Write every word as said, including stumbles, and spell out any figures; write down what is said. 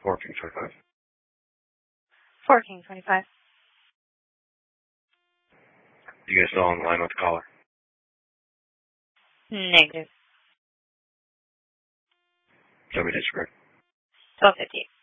four King twenty-five. four King twenty-five. You guys still on the line with the caller? Negative. Tell me this, Greg. twelve fifty.